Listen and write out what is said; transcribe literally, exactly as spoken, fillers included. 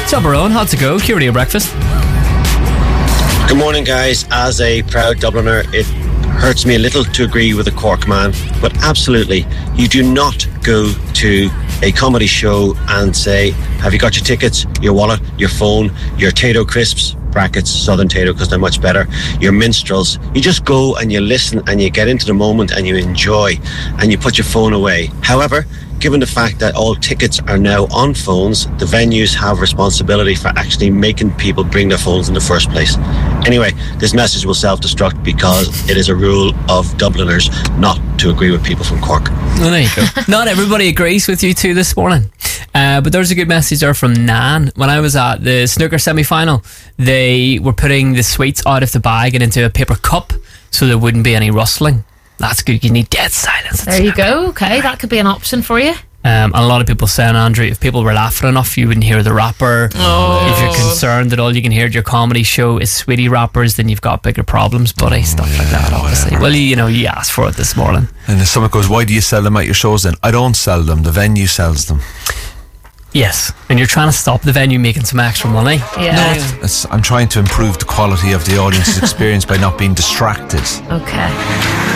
Top Own, how's it go? Q Radio Breakfast. Good morning, guys. As a proud Dubliner, it hurts me a little to agree with the Cork man, but absolutely, you do not go to a comedy show and say, have you got your tickets, your wallet, your phone, your Tato crisps, brackets, Southern Tato because they're much better, your minstrels. You just go and you listen and you get into the moment and you enjoy and you put your phone away. However, given the fact that all tickets are now on phones, the venues have responsibility for actually making people bring their phones in the first place. Anyway, this message will self-destruct because it is a rule of Dubliners not to agree with people from Cork. Well, there you go. Not everybody agrees with you two this morning. Uh, but there's a good message there from Nan. When I was at the snooker semi-final, they were putting the sweets out of the bag and into a paper cup so there wouldn't be any rustling. That's good. You need dead silence. There you go. Okay, that could be an option for you. Um, and a lot of people saying, Andrew, if people were laughing enough, you wouldn't hear the rapper. Oh. If you're concerned that all you can hear at your comedy show is sweetie rappers, then you've got bigger problems, buddy. Stuff yeah, like that, obviously. Whatever. Well, you, you know, you asked for it this morning. And if someone goes, why do you sell them at your shows then? I don't sell them. The venue sells them. Yes, and you're trying to stop the venue making some extra money. Yeah. No, it's, it's, I'm trying to improve the quality of the audience's experience by not being distracted. Okay.